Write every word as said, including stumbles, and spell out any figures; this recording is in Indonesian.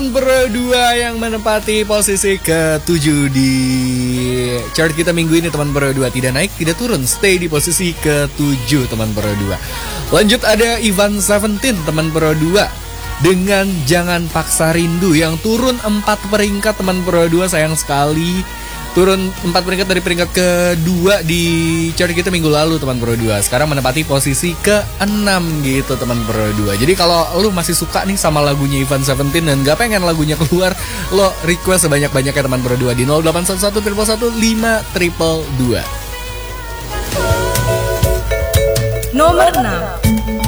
Berdua yang menempati posisi ketujuh di chart kita minggu ini, teman berdua. Tidak naik, tidak turun, stay di posisi ketujuh, teman berdua. Lanjut ada Ivan Seventeen, teman berdua, dengan Jangan Paksa Rindu yang turun empat peringkat, teman berdua. Sayang sekali turun empat peringkat dari peringkat kedua di chart kita minggu lalu, teman berdua. Sekarang menempati posisi keenam gitu, teman berdua. Jadi kalau lu masih suka nih sama lagunya Ivan Seventeen dan gak pengen lagunya keluar, lo request sebanyak-banyaknya, teman berdua, di nol delapan satu satu satu satu lima dua dua. Nomor enam.